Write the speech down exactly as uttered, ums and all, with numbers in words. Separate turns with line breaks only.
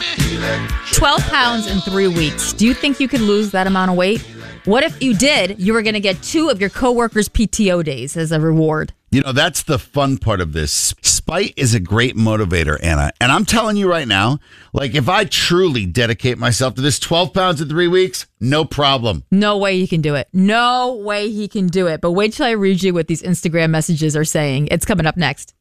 twelve pounds in three weeks. Do you think you could lose that amount of weight? What if you did? You were going to get two of your coworkers' P T O days as a reward.
You know, that's the fun part of this. Spite is a great motivator, Anna. And I'm telling you right now, like if I truly dedicate myself to this twelve pounds in three weeks, no problem.
No way he can do it. No way he can do it. But wait till I read you what these Instagram messages are saying. It's coming up next.